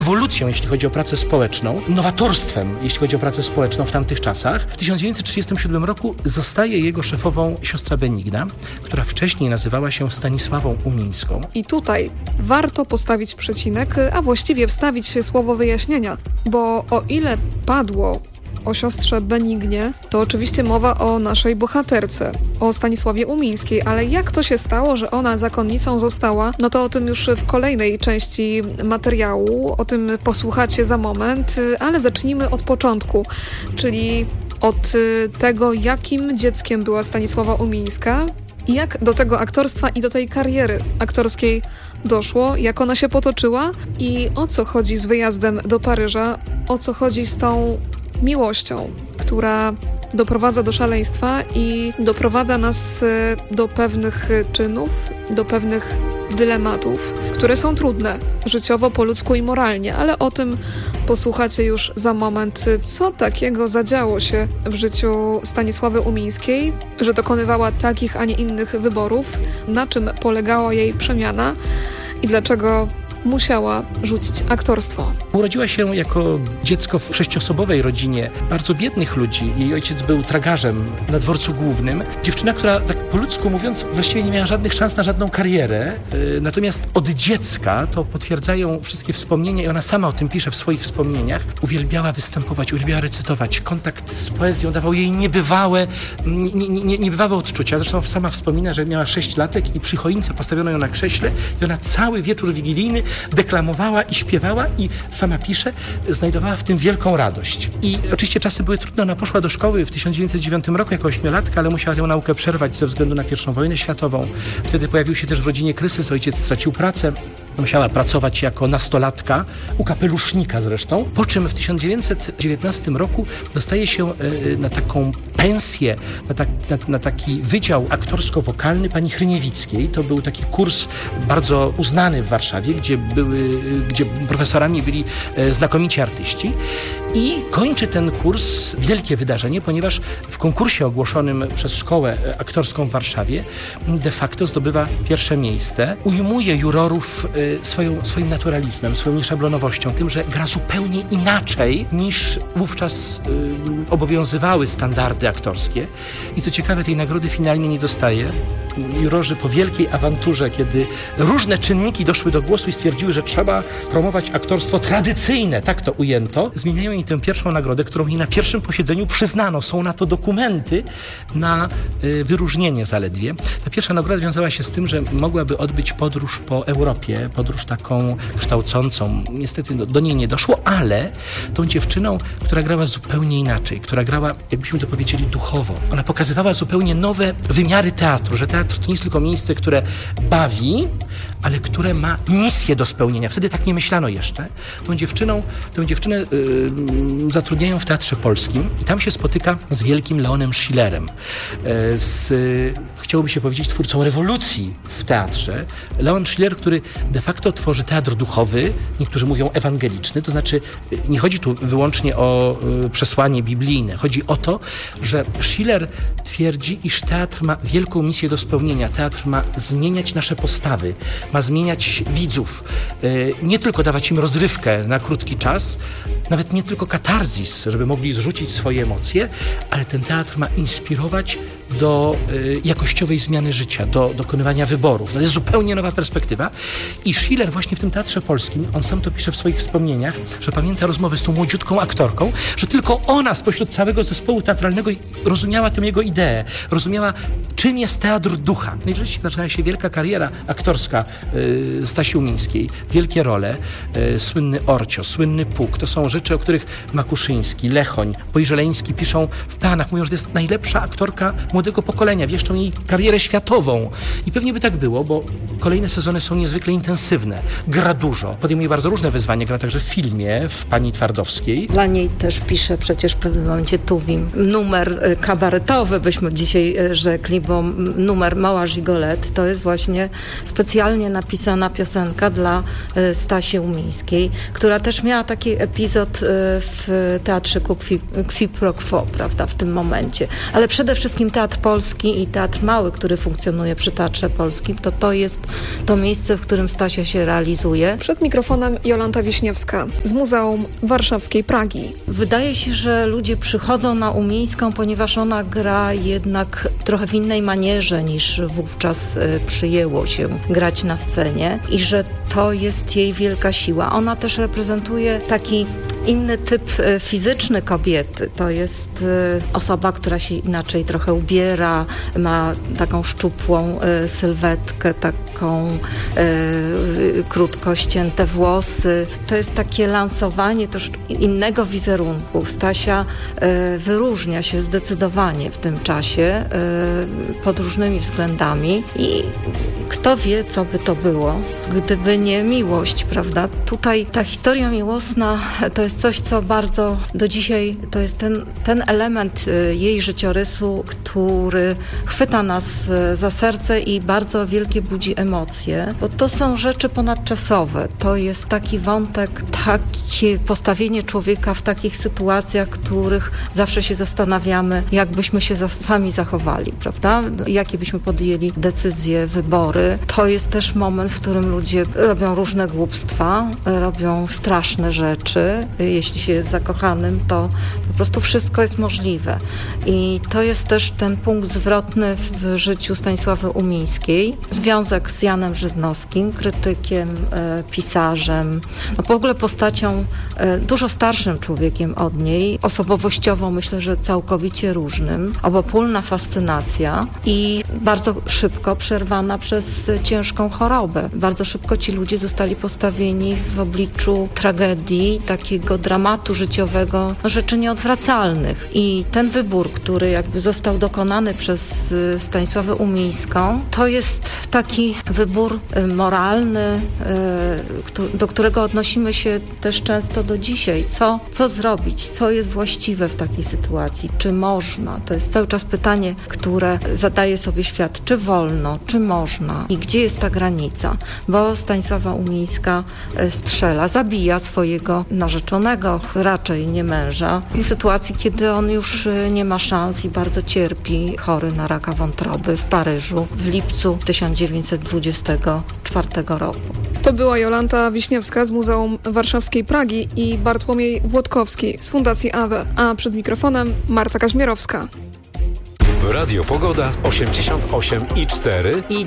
ewolucją, jeśli chodzi o pracę społeczną, nowatorstwem, jeśli chodzi o pracę społeczną w tamtych czasach. W 1937 roku zostaje jego szefową siostra Benigna, która wcześniej nazywała się Stanisławą Umińską. I tutaj warto postawić przecinek, a właściwie wstawić się słowo wyjaśnienia, bo o ile padło o siostrze Benignie, to oczywiście mowa o naszej bohaterce, o Stanisławie Umińskiej, ale jak to się stało, że ona zakonnicą została, no to o tym już w kolejnej części materiału, o tym posłuchacie za moment, ale zacznijmy od początku, czyli od tego, jakim dzieckiem była Stanisława Umińska, i jak do tego aktorstwa i do tej kariery aktorskiej doszło, jak ona się potoczyła i o co chodzi z wyjazdem do Paryża, o co chodzi z tą miłością, która doprowadza do szaleństwa i doprowadza nas do pewnych czynów, do pewnych dylematów, które są trudne życiowo, po ludzku i moralnie, ale o tym posłuchacie już za moment. Co takiego zadziało się w życiu Stanisławy Umińskiej, że dokonywała takich, a nie innych wyborów, na czym polegała jej przemiana i dlaczego musiała rzucić aktorstwo. Urodziła się jako dziecko w 6-osobowej rodzinie bardzo biednych ludzi. Jej ojciec był tragarzem na dworcu głównym. Dziewczyna, która tak po ludzku mówiąc właściwie nie miała żadnych szans na żadną karierę. Natomiast od dziecka, to potwierdzają wszystkie wspomnienia i ona sama o tym pisze w swoich wspomnieniach, uwielbiała występować, uwielbiała recytować. Kontakt z poezją dawał jej niebywałe odczucia. Zresztą sama wspomina, że miała 6 latek i przy choince postawiono ją na krześle i ona cały wieczór wigilijny deklamowała i śpiewała i sama pisze, znajdowała w tym wielką radość. I oczywiście czasy były trudne. Ona poszła do szkoły w 1909 roku jako 8-latka, ale musiała tę naukę przerwać ze względu na I wojnę światową. Wtedy pojawił się też w rodzinie kryzys. Ojciec stracił pracę. Musiała pracować jako nastolatka, u kapelusznika zresztą. Po czym w 1919 roku dostaje się na taką pensję, na taki wydział aktorsko-wokalny pani Hryniewickiej. To był taki kurs bardzo uznany w Warszawie, gdzie profesorami byli znakomici artyści. I kończy ten kurs wielkie wydarzenie, ponieważ w konkursie ogłoszonym przez szkołę aktorską w Warszawie de facto zdobywa pierwsze miejsce. Ujmuje jurorów swoim naturalizmem, swoją nieszablonowością, tym, że gra zupełnie inaczej niż wówczas obowiązywały standardy aktorskie. I co ciekawe, tej nagrody finalnie nie dostaje. Jurorzy po wielkiej awanturze, kiedy różne czynniki doszły do głosu i stwierdziły, że trzeba promować aktorstwo tradycyjne, tak to ujęto, zmieniają jej tę pierwszą nagrodę, którą jej na pierwszym posiedzeniu przyznano. Są na to dokumenty na wyróżnienie zaledwie. Ta pierwsza nagroda wiązała się z tym, że mogłaby odbyć podróż po Europie, podróż taką kształcącą. Niestety do niej nie doszło, ale tą dziewczyną, która grała zupełnie inaczej, która grała, jakbyśmy to powiedzieli, duchowo. Ona pokazywała zupełnie nowe wymiary teatru, że teatr to nie jest tylko miejsce, które bawi, ale które ma misję do spełnienia. Wtedy tak nie myślano jeszcze. Tę dziewczynę zatrudniają w Teatrze Polskim i tam się spotyka z wielkim Leonem Schillerem, chciałoby się powiedzieć, twórcą rewolucji w teatrze. Leon Schiller, który de facto tworzy teatr duchowy, niektórzy mówią ewangeliczny, to znaczy nie chodzi tu wyłącznie o przesłanie biblijne. Chodzi o to, że Schiller twierdzi, iż teatr ma wielką misję do spełnienia. Teatr ma zmieniać nasze postawy, ma zmieniać widzów. Nie tylko dawać im rozrywkę na krótki czas, nawet nie tylko katarzis, żeby mogli zrzucić swoje emocje, ale ten teatr ma inspirować do jakościowej zmiany życia, do dokonywania wyborów. To jest zupełnie nowa perspektywa. I Schiller właśnie w tym Teatrze Polskim, on sam to pisze w swoich wspomnieniach, że pamięta rozmowy z tą młodziutką aktorką, że tylko ona spośród całego zespołu teatralnego rozumiała tę jego ideę, rozumiała, czym jest teatr ducha. No i rzeczywiście zaczyna się wielka kariera aktorska Stasi Umińskiej. Wielkie role, słynny Orcio, słynny Puk. To są rzeczy, o których Makuszyński, Lechoń, Pojrzeleński piszą w planach. Mówią, że to jest najlepsza aktorka młodego pokolenia. Wieszczą jej karierę światową. I pewnie by tak było, bo kolejne sezony są niezwykle intensywne. Gra dużo. Podejmuje bardzo różne wyzwania. Gra także w filmie, w Pani Twardowskiej. Dla niej też pisze przecież w pewnym momencie Tuwim. Numer kabaretowy, byśmy dzisiaj rzekli, bo numer Mała Gigolette to jest właśnie specjalnie napisana piosenka dla Stasi Umińskiej, która też miała taki epizod w teatrzyku Qui pro quo, prawda, w tym momencie. Ale przede wszystkim teatr Teatr Polski i Teatr Mały, który funkcjonuje przy Teatrze Polskim, to jest to miejsce, w którym Stasia się realizuje. Przed mikrofonem Jolanta Wiśniewska z Muzeum Warszawskiej Pragi. Wydaje się, że ludzie przychodzą na Umińską, ponieważ ona gra jednak trochę w innej manierze niż wówczas przyjęło się grać na scenie i że to jest jej wielka siła. Ona też reprezentuje taki inny typ fizyczny kobiety. To jest osoba, która się inaczej trochę ubiera, ma taką szczupłą sylwetkę, taką krótko ścięte włosy. To jest takie lansowanie też innego wizerunku. Stasia wyróżnia się zdecydowanie w tym czasie pod różnymi względami i kto wie, co by to było, gdyby nie miłość, prawda? Tutaj ta historia miłosna to jest coś, co bardzo do dzisiaj, to jest ten element jej życiorysu, który chwyta nas za serce i bardzo wielkie budzi emocje, bo to są rzeczy ponadczasowe. To jest taki wątek, takie postawienie człowieka w takich sytuacjach, których zawsze się zastanawiamy, jak byśmy się sami zachowali, prawda? Jakie byśmy podjęli decyzje, wybory. To jest też moment, w którym ludzie robią różne głupstwa, robią straszne rzeczy. Jeśli się jest zakochanym, to po prostu wszystko jest możliwe. I to jest też ten punkt zwrotny w życiu Stanisławy Umińskiej. Związek z Janem Żyznowskim, krytykiem, pisarzem, w ogóle postacią dużo starszym człowiekiem od niej, osobowościowo myślę, że całkowicie różnym, obopólna fascynacja i bardzo szybko przerwana przez ciężką chorobę. Bardzo szybko ci ludzie zostali postawieni w obliczu tragedii, takiego dramatu życiowego, rzeczy nieodwracalnych. I ten wybór, który jakby został dokonany przez Stanisławę Umińską, to jest taki wybór moralny, do którego odnosimy się też często do dzisiaj. Co zrobić? Co jest właściwe w takiej sytuacji? Czy można? To jest cały czas pytanie, które zadaje sobie świat. Czy wolno? Czy można? I gdzie jest ta granica? Bo Stanisława Umińska strzela, zabija swojego narzeczonego, raczej nie męża, w sytuacji, kiedy on już nie ma szans i bardzo cierpi, chory na raka wątroby w Paryżu w lipcu 1924 roku. To była Jolanta Wiśniewska z Muzeum Warszawskiej Pragi i Bartłomiej Włodkowski z Fundacji AWE, a przed mikrofonem Marta Kaźmierowska. Radio Pogoda 88,4 i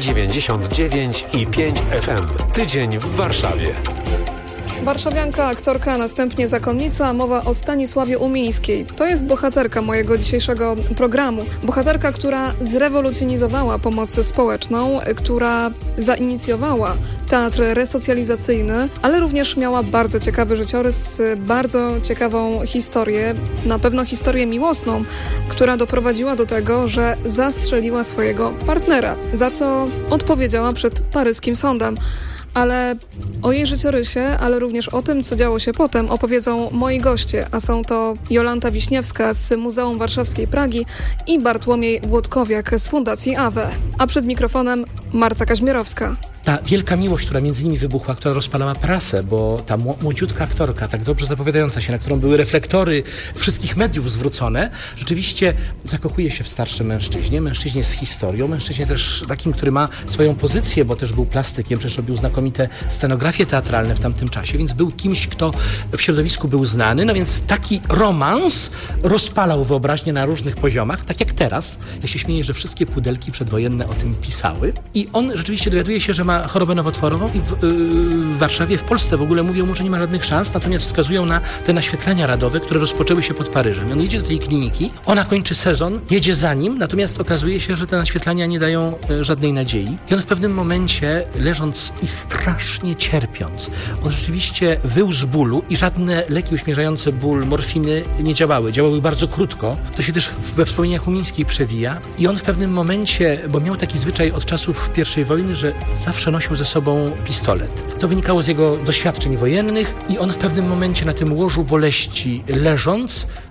99,5 FM. Tydzień w Warszawie. Warszawianka, aktorka, następnie zakonnica, mowa o Stanisławie Umińskiej. To jest bohaterka mojego dzisiejszego programu. Bohaterka, która zrewolucjonizowała pomoc społeczną, która zainicjowała teatr resocjalizacyjny, ale również miała bardzo ciekawy życiorys, bardzo ciekawą historię, na pewno historię miłosną, która doprowadziła do tego, że zastrzeliła swojego partnera, za co odpowiedziała przed paryskim sądem. Ale o jej życiorysie, ale również o tym, co działo się potem, opowiedzą moi goście, a są to Jolanta Wiśniewska z Muzeum Warszawskiej Pragi i Bartłomiej Włodkowiak z Fundacji AWE. A przed mikrofonem Marta Kaźmierowska. Ta wielka miłość, która między nimi wybuchła, która rozpalała prasę, bo ta młodziutka aktorka, tak dobrze zapowiadająca się, na którą były reflektory wszystkich mediów zwrócone, rzeczywiście zakochuje się w starszym mężczyźnie z historią, mężczyźnie też takim, który ma swoją pozycję, bo też był plastykiem, przecież robił znakomite scenografie teatralne w tamtym czasie, więc był kimś, kto w środowisku był znany, no więc taki romans rozpalał wyobraźnię na różnych poziomach, tak jak teraz. Ja się śmieję, że wszystkie pudelki przedwojenne o tym pisały i on rzeczywiście dowiaduje się, że ma chorobę nowotworową i w Warszawie, w Polsce w ogóle mówią mu, że nie ma żadnych szans, natomiast wskazują na te naświetlenia radowe, które rozpoczęły się pod Paryżem. On jedzie do tej kliniki, ona kończy sezon, jedzie za nim, natomiast okazuje się, że te naświetlenia nie dają żadnej nadziei. I on w pewnym momencie, leżąc i strasznie cierpiąc, on rzeczywiście wył z bólu i żadne leki uśmierzające ból, morfiny nie działały. Działały bardzo krótko. To się też we wspomnieniach Umińskiej przewija. I on w pewnym momencie, bo miał taki zwyczaj od czasów I wojny, że zawsze nosił ze sobą pistolet. To wynikało z jego doświadczeń wojennych i on w pewnym momencie na tym łożu boleści leżąc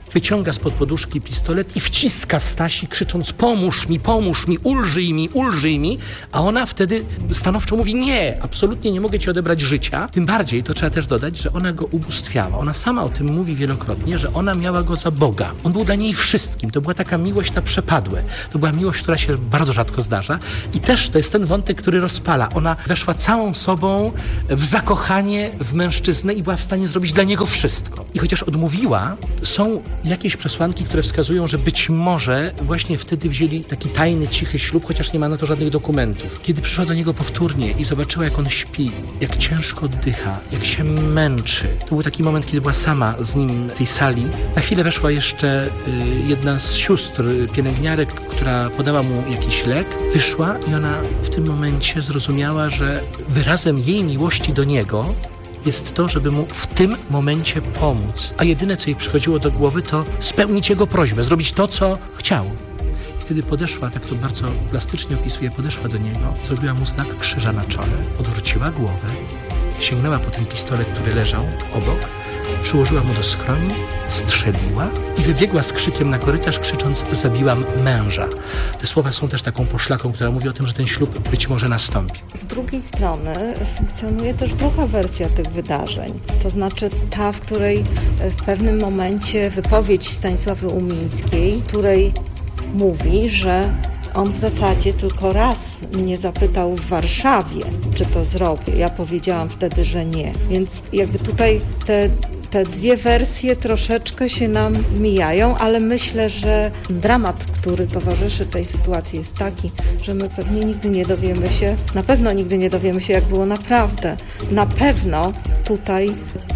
wyciąga spod poduszki pistolet i wciska Stasi, krzycząc pomóż mi, ulżyj mi, a ona wtedy stanowczo mówi nie, absolutnie nie mogę ci odebrać życia. Tym bardziej, to trzeba też dodać, że ona go ubóstwiała. Ona sama o tym mówi wielokrotnie, że ona miała go za Boga. On był dla niej wszystkim. To była taka miłość na przepadłe. To była miłość, która się bardzo rzadko zdarza i też to jest ten wątek, który rozpala. Ona weszła całą sobą w zakochanie w mężczyznę i była w stanie zrobić dla niego wszystko. I chociaż odmówiła, są jakieś przesłanki, które wskazują, że być może właśnie wtedy wzięli taki tajny, cichy ślub, chociaż nie ma na to żadnych dokumentów. Kiedy przyszła do niego powtórnie i zobaczyła, jak on śpi, jak ciężko oddycha, jak się męczy. To był taki moment, kiedy była sama z nim w tej sali. Na chwilę weszła jeszcze jedna z sióstr pielęgniarek, która podała mu jakiś lek. Wyszła i ona w tym momencie zrozumiała, że wyrazem jej miłości do niego jest to, żeby mu w tym momencie pomóc. A jedyne, co jej przychodziło do głowy, to spełnić jego prośbę, zrobić to, co chciał. I wtedy podeszła, tak to bardzo plastycznie opisuje, podeszła do niego, zrobiła mu znak krzyża na czole, odwróciła głowę, sięgnęła po ten pistolet, który leżał obok, przyłożyła mu do skroni, strzeliła i wybiegła z krzykiem na korytarz, krzycząc: zabiłam męża. Te słowa są też taką poszlaką, która mówi o tym, że ten ślub być może nastąpi. Z drugiej strony funkcjonuje też druga wersja tych wydarzeń. To znaczy ta, w której w pewnym momencie wypowiedź Stanisławy Umińskiej, której mówi, że on w zasadzie tylko raz mnie zapytał w Warszawie, czy to zrobię. Ja powiedziałam wtedy, że nie. Więc jakby tutaj te dwie wersje troszeczkę się nam mijają, ale myślę, że dramat, który towarzyszy tej sytuacji, jest taki, że my pewnie nigdy nie dowiemy się, na pewno nigdy nie dowiemy się, jak było naprawdę. Na pewno tutaj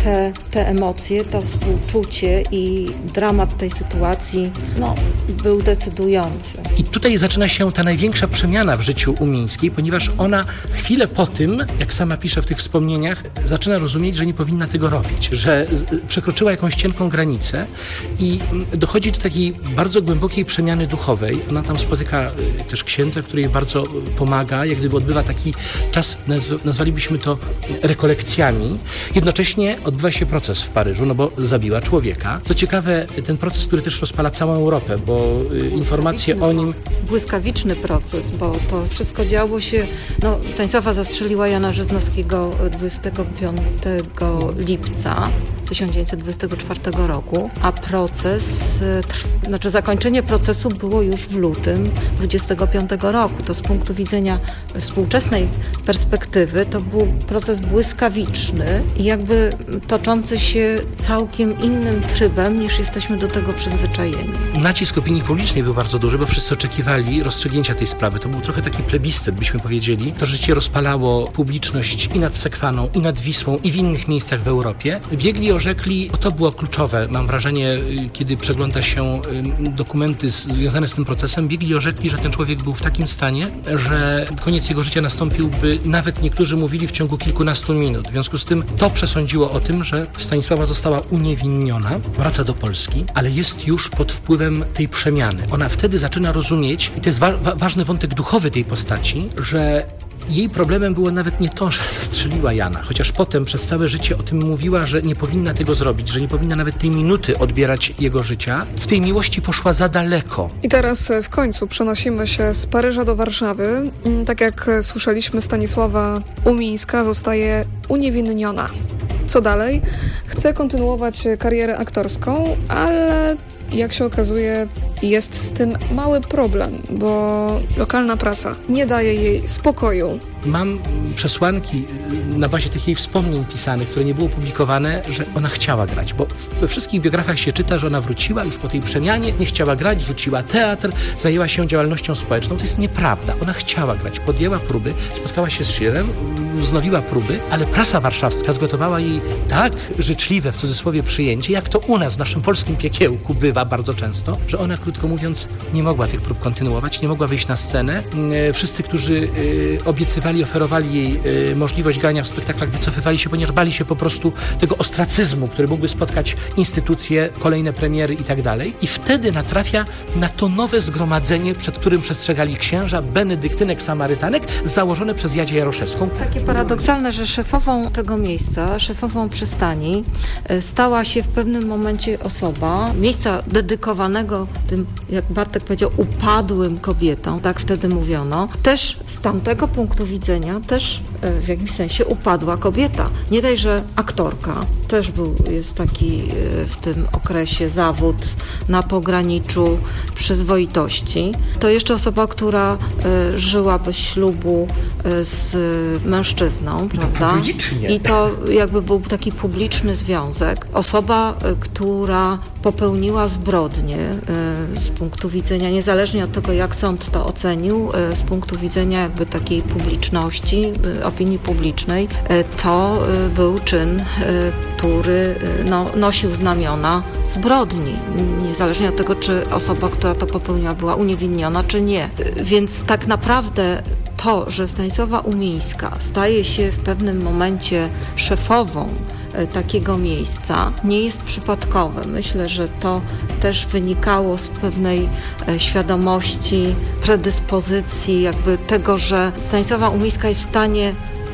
te emocje, to współczucie i dramat tej sytuacji, był decydujący. I tutaj zaczyna się ta największa przemiana w życiu Umińskiej, ponieważ ona chwilę po tym, jak sama pisze w tych wspomnieniach, zaczyna rozumieć, że nie powinna tego robić, że przekroczyła jakąś cienką granicę i dochodzi do takiej bardzo głębokiej przemiany duchowej. Ona tam spotyka też księdza, który jej bardzo pomaga, jak gdyby odbywa taki czas, nazwalibyśmy to rekolekcjami. Jednocześnie odbywa się proces w Paryżu, bo zabiła człowieka. Co ciekawe, ten proces, który też rozpala całą Europę, bo informacje o nim... Błyskawiczny proces, bo to wszystko działo się... Stanisława zastrzeliła Jana Żyznowskiego 25 lipca 1924 roku, a zakończenie procesu było już w lutym 25 roku. To z punktu widzenia współczesnej perspektywy to był proces błyskawiczny i jakby toczący się całkiem innym trybem, niż jesteśmy do tego przyzwyczajeni. Nacisk opinii publicznej był bardzo duży, bo wszyscy oczekiwali rozstrzygnięcia tej sprawy. To był trochę taki plebiscyt, byśmy powiedzieli. To życie rozpalało publiczność i nad Sekwaną, i nad Wisłą, i w innych miejscach w Europie. Biegli orzekli, to było kluczowe, mam wrażenie, kiedy przegląda się dokumenty związane z tym procesem, biegli orzekli, że ten człowiek był w takim stanie, że koniec jego życia nastąpiłby, nawet niektórzy mówili, w ciągu kilkunastu minut. W związku z tym to przesądziło o tym, że Stanisława została uniewinniona, wraca do Polski, ale jest już pod wpływem tej przemiany. Ona wtedy zaczyna rozumieć, i to jest ważny wątek duchowy tej postaci, że jej problemem było nawet nie to, że zastrzeliła Jana, chociaż potem przez całe życie o tym mówiła, że nie powinna tego zrobić, że nie powinna nawet tej minuty odbierać jego życia. W tej miłości poszła za daleko. I teraz w końcu przenosimy się z Paryża do Warszawy. Tak jak słyszeliśmy, Stanisława Umińska zostaje uniewinniona. Co dalej? Chce kontynuować karierę aktorską, ale jak się okazuje, jest z tym mały problem, bo lokalna prasa nie daje jej spokoju. Mam przesłanki na bazie tych jej wspomnień pisanych, które nie były publikowane, że ona chciała grać, bo we wszystkich biografiach się czyta, że ona wróciła już po tej przemianie, nie chciała grać, rzuciła teatr, zajęła się działalnością społeczną. To jest nieprawda. Ona chciała grać, podjęła próby, spotkała się z Schirrem, wznowiła próby, ale prasa warszawska zgotowała jej tak życzliwe, w cudzysłowie, przyjęcie, jak to u nas w naszym polskim piekiełku bywa bardzo często, że ona, krótko mówiąc, nie mogła tych prób kontynuować, nie mogła wyjść na scenę. Wszyscy, którzy obiecywali jeżeli oferowali jej możliwość grania w spektaklach, wycofywali się, ponieważ bali się po prostu tego ostracyzmu, który mógłby spotkać instytucje, kolejne premiery i tak dalej. I wtedy natrafia na to nowe zgromadzenie, przed którym przestrzegali księża, benedyktynek, samarytanek, założone przez Jadzie Jaroszewską. Takie paradoksalne, że szefową tego miejsca, szefową przystani stała się w pewnym momencie osoba, miejsca dedykowanego tym, jak Bartek powiedział, upadłym kobietom, tak wtedy mówiono. Też z tamtego punktu widzenia też w jakimś sensie upadła kobieta. Nie daj, że aktorka. Też jest taki w tym okresie zawód na pograniczu przyzwoitości. To jeszcze osoba, która żyła bez ślubu z mężczyzną, prawda? Publicznie. I to jakby był taki publiczny związek. Osoba, która popełniła zbrodnię z punktu widzenia, niezależnie od tego, jak sąd to ocenił, z punktu widzenia jakby takiej publiczności, opinii publicznej, to był czyn, który nosił znamiona zbrodni. Niezależnie od tego, czy osoba, która to popełniła, była uniewinniona, czy nie. Więc tak naprawdę to, że Stanisława Umińska staje się w pewnym momencie szefową takiego miejsca, nie jest przypadkowe. Myślę, że to też wynikało z pewnej świadomości, predyspozycji, jakby tego, że Stanisława Umińska jest w stanie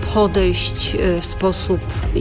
podejść w sposób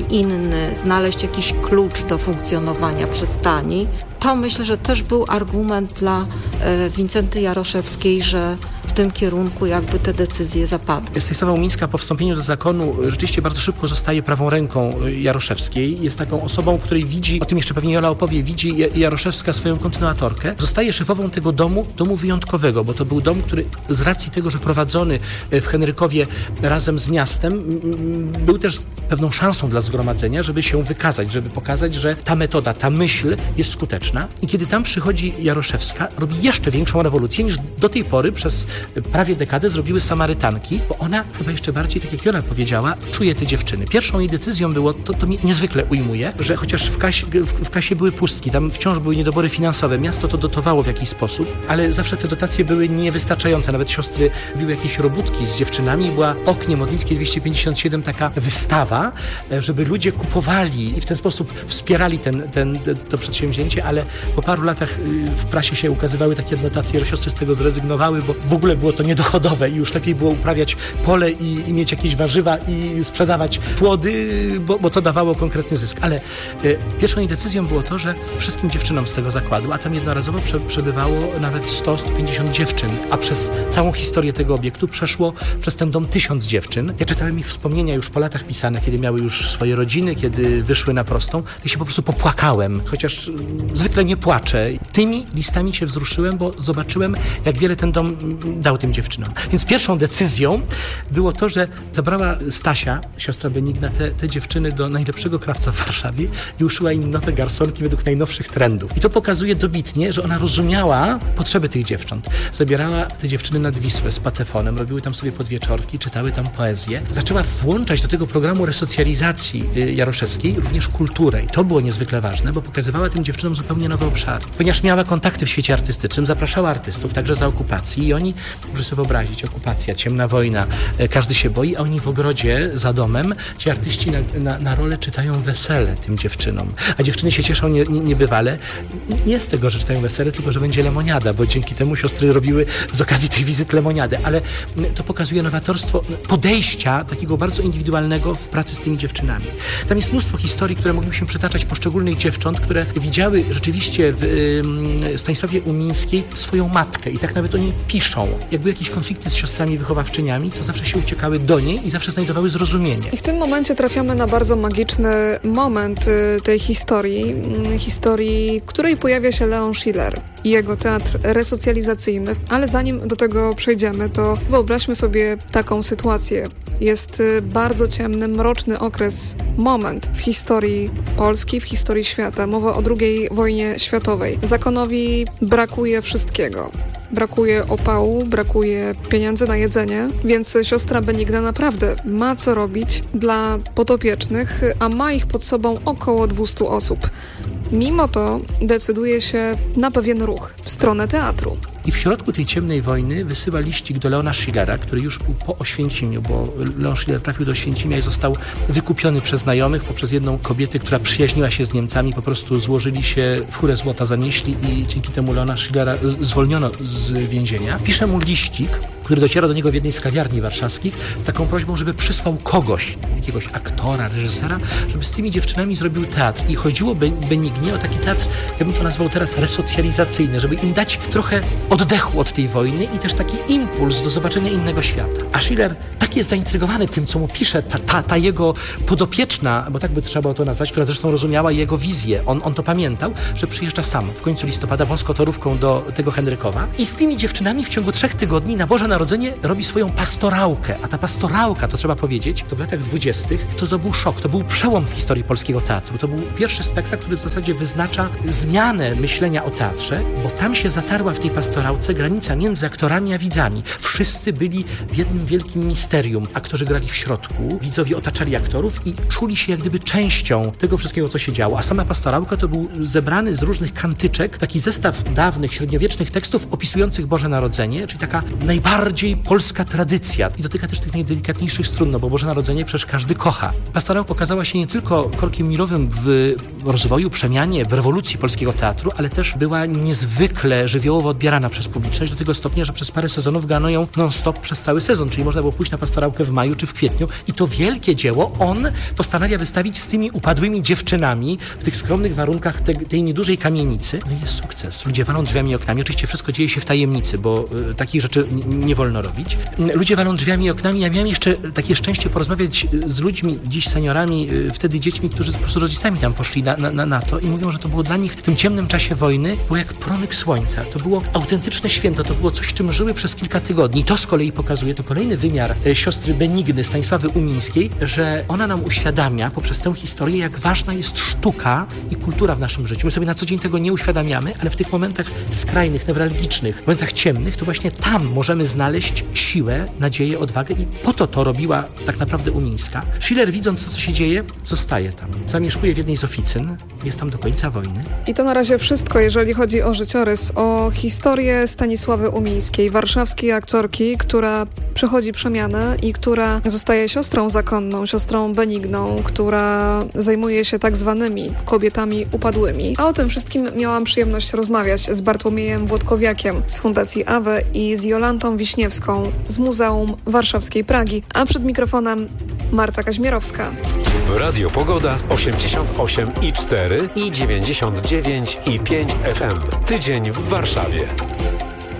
inny, znaleźć jakiś klucz do funkcjonowania przystani. To myślę, że też był argument dla Wincenty Jaroszewskiej, że w tym kierunku jakby te decyzje zapadły. Stanisława Umińska po wstąpieniu do zakonu rzeczywiście bardzo szybko zostaje prawą ręką Jaroszewskiej. Jest taką osobą, w której widzi, o tym jeszcze pewnie Jola opowie, widzi Jaroszewska swoją kontynuatorkę. Zostaje szefową tego domu wyjątkowego, bo to był dom, który z racji tego, że prowadzony w Henrykowie razem z miastem, był też pewną szansą dla zgromadzenia, żeby się wykazać, żeby pokazać, że ta metoda, ta myśl jest skuteczna. I kiedy tam przychodzi Jaroszewska, robi jeszcze większą rewolucję niż do tej pory przez prawie dekadę zrobiły Samarytanki, bo ona chyba jeszcze bardziej, tak jak Jola powiedziała, czuje te dziewczyny. Pierwszą jej decyzją było, to mnie niezwykle ujmuje, że chociaż w kasie były pustki, tam wciąż były niedobory finansowe, miasto to dotowało w jakiś sposób, ale zawsze te dotacje były niewystarczające. Nawet siostry robiły jakieś robótki z dziewczynami. Była Oknie Modlickie 257 taka wystawa, żeby ludzie kupowali i w ten sposób wspierali to przedsięwzięcie, ale po paru latach w prasie się ukazywały takie adnotacje, że siostry z tego zrezygnowały, bo w ogóle było to niedochodowe i już lepiej było uprawiać pole i mieć jakieś warzywa i sprzedawać płody, bo to dawało konkretny zysk. Ale pierwszą jej decyzją było to, że wszystkim dziewczynom z tego zakładu, a tam jednorazowo przebywało nawet 100-150 dziewczyn, a przez całą historię tego obiektu przeszło przez ten dom 1000 dziewczyn. Ja czytałem ich wspomnienia już po latach pisane, kiedy miały już swoje rodziny, kiedy wyszły na prostą. Ja się po prostu popłakałem, chociaż zwykle nie płaczę. Tymi listami się wzruszyłem, bo zobaczyłem, jak wiele ten dom dał tym dziewczynom. Więc pierwszą decyzją było to, że zabrała Stasia, siostra Benigna, te dziewczyny do najlepszego krawca w Warszawie i uszyła im nowe garsonki według najnowszych trendów. I to pokazuje dobitnie, że ona rozumiała potrzeby tych dziewcząt. Zabierała te dziewczyny nad Wisłę z patefonem, robiły tam sobie podwieczorki, czytały tam poezję. Zaczęła włączać do tego programu resocjalizacji Jaroszewskiej również kulturę. I to było niezwykle ważne, bo pokazywała tym dziewczynom zupełnie nowe obszary. Ponieważ miała kontakty w świecie artystycznym, zapraszała artystów, także za okupacji i oni, proszę sobie wyobrazić, okupacja, ciemna wojna, każdy się boi, a oni w ogrodzie za domem, ci artyści na rolę czytają wesele tym dziewczynom. A dziewczyny się cieszą niebywale. Nie z tego, że czytają wesele, tylko że będzie lemoniada, bo dzięki temu siostry robiły z okazji tych wizyt lemoniadę. Ale to pokazuje nowatorstwo podejścia takiego bardzo indywidualnego w pracy z tymi dziewczynami. Tam jest mnóstwo historii, które moglibyśmy przytaczać poszczególnych dziewcząt, które widziały rzeczywiście w Stanisławie Umińskiej swoją matkę i tak nawet o niej piszą. Jak były jakieś konflikty z siostrami wychowawczyniami, to zawsze się uciekały do niej i zawsze znajdowały zrozumienie. I w tym momencie trafiamy na bardzo magiczny moment tej historii, w której pojawia się Leon Schiller i jego teatr resocjalizacyjny. Ale zanim do tego przejdziemy, to wyobraźmy sobie taką sytuację. Jest bardzo ciemny, mroczny moment w historii Polski, w historii świata. Mowa o II wojnie światowej. Zakonowi brakuje wszystkiego. Brakuje opału, brakuje pieniędzy na jedzenie, więc siostra Benigna naprawdę ma co robić dla podopiecznych, a ma ich pod sobą około 200 osób. Mimo to decyduje się na pewien ruch w stronę teatru. I w środku tej ciemnej wojny wysyła liścik do Leona Schillera, który już był po Oświęcimiu, bo Leon Schiller trafił do Oświęcimia i został wykupiony przez znajomych, poprzez jedną kobietę, która przyjaźniła się z Niemcami, po prostu złożyli się, furę złota zanieśli i dzięki temu Leona Schillera zwolniono z więzienia. Pisze mu liścik, który dociera do niego w jednej z kawiarni warszawskich z taką prośbą, żeby przysłał kogoś, jakiegoś aktora, reżysera, żeby z tymi dziewczynami zrobił teatr. I chodziło benignie o taki teatr, ja bym to nazwał teraz resocjalizacyjny, żeby im dać trochę oddechu od tej wojny i też taki impuls do zobaczenia innego świata. A Schiller tak jest zaintrygowany tym, co mu pisze, ta jego podopieczna, bo tak by trzeba było to nazwać, która zresztą rozumiała jego wizję. On to pamiętał, że przyjeżdża sam w końcu listopada wąskotorówką do tego Henrykowa i z tymi dziewczynami w ciągu 3 tygodni na Boże Narodzenie robi swoją pastorałkę. A ta pastorałka, to trzeba powiedzieć, to w latach 20. to był szok, to był przełom w historii polskiego teatru. To był pierwszy spektakl, który w zasadzie wyznacza zmianę myślenia o teatrze, bo tam się zatarła w tej pastorałce granica między aktorami a widzami. Wszyscy byli w jednym wielkim misterium. Aktorzy grali w środku, widzowie otaczali aktorów i czuli się jak gdyby częścią tego wszystkiego, co się działo. A sama pastorałka to był zebrany z różnych kantyczek taki zestaw dawnych, średniowiecznych tekstów opisujących Boże Narodzenie, czyli taka najbardziej polska tradycja. I dotyka też tych najdelikatniejszych strun, no bo Boże Narodzenie przecież każdy kocha. Pastorałka okazała się nie tylko korkiem milowym w rozwoju, przemianie, w rewolucji polskiego teatru, ale też była niezwykle żywiołowo odbierana przez publiczność do tego stopnia, że przez parę sezonów grano ją non-stop przez cały sezon, czyli można było pójść na pastorałkę w maju czy w kwietniu i to wielkie dzieło on postanawia wystawić z tymi upadłymi dziewczynami w tych skromnych warunkach tej niedużej kamienicy. No i jest sukces. Ludzie walą drzwiami i oknami. Oczywiście wszystko dzieje się w tajemnicy, bo takich rzeczy nie wolno robić. Ludzie walą drzwiami i oknami. Ja miałem jeszcze takie szczęście porozmawiać z ludźmi, dziś seniorami, wtedy dziećmi, którzy po prostu rodzicami tam poszli na to i mówią, że to było dla nich w tym ciemnym czasie wojny, było jak promyk słońca. To było autentyczne święto, to było coś, czym żyły przez kilka tygodni. To z kolei pokazuje, to kolejny wymiar siostry Benigny Stanisławy Umińskiej, że ona nam uświadamia poprzez tę historię, jak ważna jest sztuka i kultura w naszym życiu. My sobie na co dzień tego nie uświadamiamy, ale w tych momentach skrajnych, newralgicznych, momentach ciemnych, to właśnie tam możemy znaleźć siłę, nadzieję, odwagę i po to robiła tak naprawdę Umińska. Schiller, widząc to, co się dzieje, zostaje tam. Zamieszkuje w jednej z oficyn, jest tam do końca wojny. I to na razie wszystko, jeżeli chodzi o życiorys, o historię Stanisławy Umińskiej, warszawskiej aktorki, która przechodzi przemianę i która zostaje siostrą zakonną, siostrą Benigną, która zajmuje się tak zwanymi kobietami upadłymi. A o tym wszystkim miałam przyjemność rozmawiać z Bartłomiejem Włodkowiakiem z Fundacji AWE i z Jolantą Wiśniewską z Muzeum Warszawskiej Pragi. A przed mikrofonem Marta Kaźmierowska. Radio Pogoda 88,4 i 99,5 FM. Tydzień w Warszawie.